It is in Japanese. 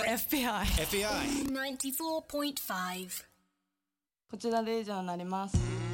FBI 94.5。 こちらで以上になります。